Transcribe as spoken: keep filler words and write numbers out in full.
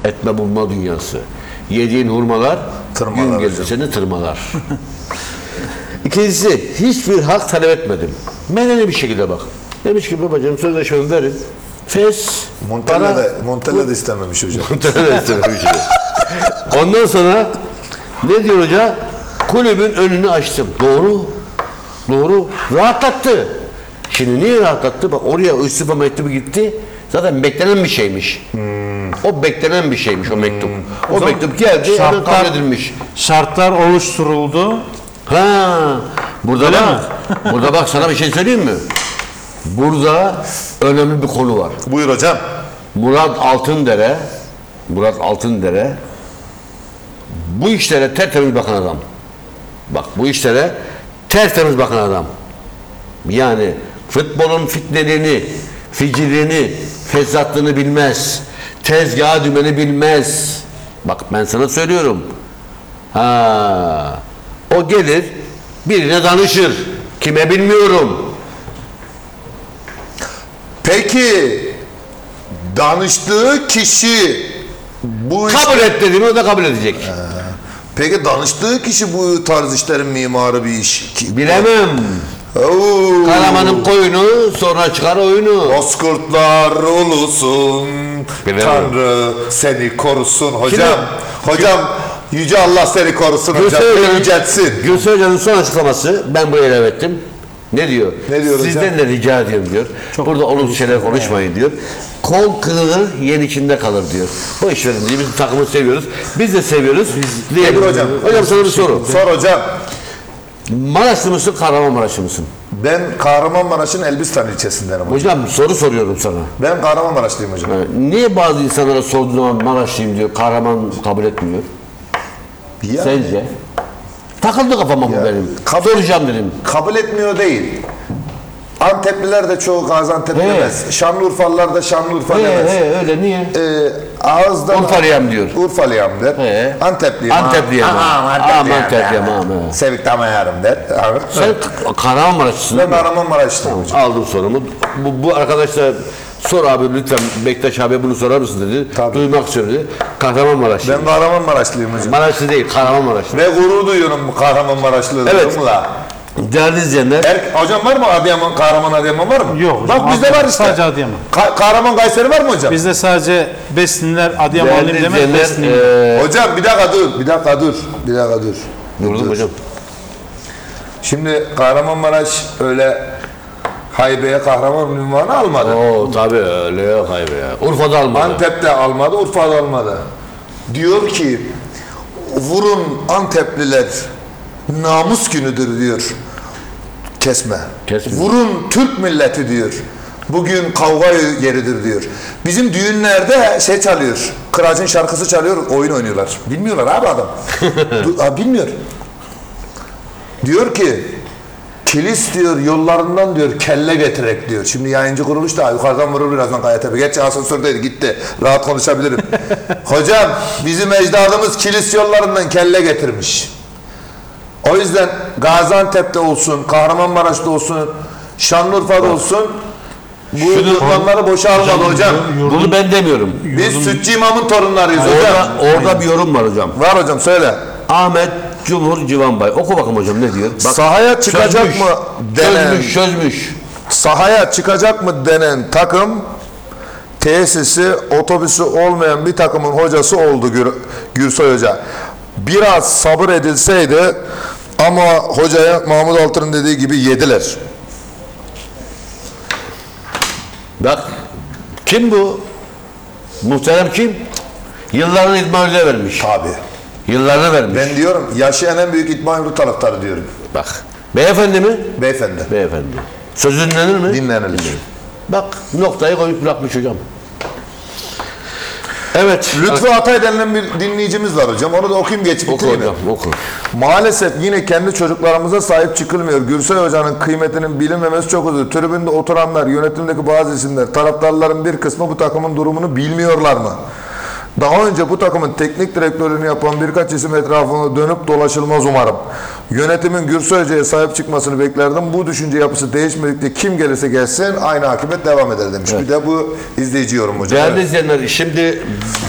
Etme bulma dünyası. Yediğin hurmalar Tırmalar gün gelir hocam. seni tırmalar. İkincisi, hiçbir hak talep etmedim. Medeni bir şekilde bak. Demiş ki babacığım sözleşmemi verin. Fes, Montella para, da, Montella da istememiş hocam. Montella da istememiş. Ondan sonra ne diyor hoca? Kulübün önünü açtım. Doğru. Doğru. Rahatlattı. Şimdi niye rahatlattı? Bak oraya istifa mektubu gitti. Zaten beklenen bir şeymiş. Hmm. O beklenen bir şeymiş o mektup. O, o mektup geldi, hemen kabul edilmiş. Şartlar oluşturuldu. Ha, burada Öyle bak. Burada bak sana bir şey söyleyeyim mi? Burada önemli bir konu var. Buyur hocam. Murat Altındere Murat Altındere bu işlere tertemiz bakan adam. Bak bu işlere tertemiz bakan adam. Yani futbolun fitnelerini, ficilini, fesatlığını bilmez. Tezgah dümeni bilmez. Bak ben sana söylüyorum. Ha, o gelir birine danışır. Kime bilmiyorum. Peki danıştığı kişi bu iş... Kabul et dediğimi o da kabul edecek. Peki danıştığı kişi bu tarz işlerin mimarı bir iş. Ki- Bilemem. Oo. Karamanın koyunu sonra çıkar oyunu. Bozkurtlar ulusun. Bilemem. Tanrı seni korusun hocam. Şimdi- hocam Yüce Allah seni korusun hocam. Gülsay Hoca'nın- Yüceltsin. Gülsay Hoca'nın son açıklaması, ben buraya ilave ettim. Ne diyor? Ne diyor hocam? Sizden de rica ediyorum diyor. Burada olumsuz şeyler konuşmayın diyor. Kol kırılır, yen içinde kalır diyor. Bu iş verin diyor. Biz takımı seviyoruz. Biz de seviyoruz. Biz diyelim. Nedir hocam? Hocam sana bir soru. Sor hocam. Maraşlı mısın, Kahramanmaraşlı mısın? Ben Kahramanmaraş'ın Elbistan ilçesindenim hocam. Hocam soru soruyorum sana. Ben Kahramanmaraşlıyım hocam. Ha, niye bazı insanlara sorduğun zaman Maraşlıyım diyor, Kahraman kabul etmiyor? Ya, Sence? Takıldı kafama bu benim. kabul- Soracağım dedim. kabul etmiyor değil. Antepliler de çoğu Gaziantep He. demez. Şanlıurfalılar da Şanlıurfa He demez. he öyle niye? Ee, ağızdan Urfalıyam diyor. Urfalıyam der. He. Antepliyim. Antepliyim. Aa, ha. Antepliyim. Aa, Antepliyim, ha, ha. Sevik damayarım der. Sen Kahramanmaraşlısın değil Ben mi? Kahramanmaraşlıyım hocam. Aldım sorumu. Bu, bu arkadaşlar sor abi lütfen Bektaş abi bunu sorar mısın dedi. Tabii. Duymak istiyorum dedi. Kahramanmaraşlı. Ben Kahramanmaraşlıyım hocam. Maraşlı değil, Kahramanmaraşlı. Ve gurur duyuyorum bu Kahramanmaraşlılığımla. Değerli izleyenler, Er, hocam var mı Adıyaman, Kahraman Adıyaman var mı? Yok hocam, Bak bizde Adıyaman, var işte. sadece Adıyaman. Ka- Kahraman Kayseri var mı hocam? Bizde sadece Beslinler Adıyamanlıyım değerli demek izleyenler, Beslinliyim. eee Hocam bir dakika dur, bir dakika dur, bir dakika dur. durdum hocam. Şimdi Kahramanmaraş öyle haybeye kahraman ünvanı almadı. Oo tabii öyle yok hayır ya. Urfa'da almadı. Antep'te almadı, Urfa'da almadı. Diyor ki vurun Antepliler namus günüdür diyor. Kesme. Kesme. Vurun Türk milleti diyor. Bugün kavga yeridir diyor. Bizim düğünlerde şey çalıyor. Kıraç'ın şarkısı çalıyor, oyun oynuyorlar. Bilmiyorlar abi adam. Du- abi bilmiyor. Diyor ki kilis diyor yollarından diyor kelle getirek diyor. Şimdi yayıncı kuruluş da yukarıdan vurur birazdan Kayatepe. Gerçi asansördeydi gitti. Rahat konuşabilirim. Hocam bizim ecdadımız kilis yollarından kelle getirmiş. O yüzden Gaziantep'te olsun, Kahramanmaraş'ta olsun, Şanlıurfa'da olsun bu Şunu- yurtlanları boşa almadı hocam. Bunu ben demiyorum. Biz Sütçü İmam'ın torunlarıyız hocam. Orada, orada bir yorum var hocam. Var hocam söyle. Ahmet Cumhur Civanbay. Oku bakalım hocam ne diyor? Bak, Sahaya çıkacak çözmüş, mı denen Çözmüş, çözmüş. sahaya çıkacak mı denen takım tesisi, otobüsü olmayan bir takımın hocası oldu Gür, Gürsoy Hoca. Biraz sabır edilseydi ama hocaya Mahmut Altın'ın dediği gibi yediler. Bak kim bu? Muhterem kim? Yıllarını idmanıyla vermiş. Abi. Yıllarını vermiş. Ben diyorum yaşayan en büyük İdman Yurdu taraftarı diyorum. Bak. Beyefendi mi? Beyefendi. Beyefendi. Söz dinlenir mi? Dinlenilir. Bak noktayı koyup bırakmış hocam. Evet. Lütfü Atay denilen bir dinleyicimiz var hocam. Onu da okuyayım geçip Oku bitireyim. hocam oku. Maalesef yine kendi çocuklarımıza sahip çıkılmıyor. Gürsel Hoca'nın kıymetinin bilinmemesi çok üzücü. Tribünde oturanlar, yönetimdeki bazı isimler, taraftarların bir kısmı bu takımın durumunu bilmiyorlar mı? Daha önce bu takımın teknik direktörünü yapan birkaç isim etrafında dönüp dolaşılmaz umarım. Yönetimin Gürsel Hoca'ya sahip çıkmasını beklerdim. Bu düşünce yapısı değişmedikçe kim gelirse gelsin aynı akıbet devam eder demiş. Evet. Bir de bu izleyici yorum hocam. Değerli Evet. izleyenler şimdi